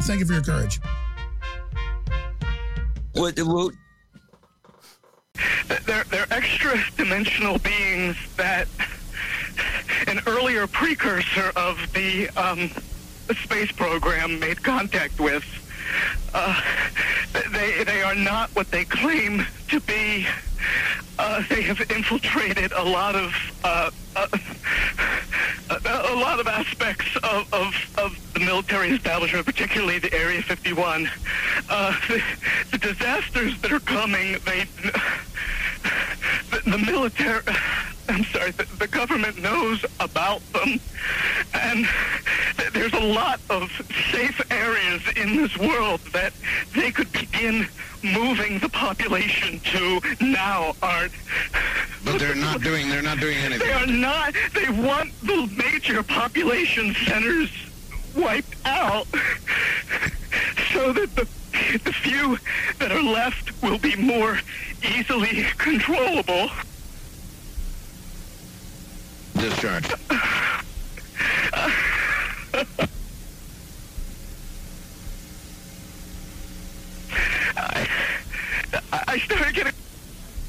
Thank you for your courage. They're extra-dimensional beings that an earlier precursor of the space program made contact with. They are not what they claim to be. They have infiltrated a lot of aspects of the military establishment, particularly the Area 51. The disasters that are coming, the military, the government knows about them, and there's a lot of safe areas in this world that they could begin moving the population to now, Art. But they're not doing anything. They are not. They want the major population centers wiped out so that the few that are left will be more easily controllable. Discharge. I started getting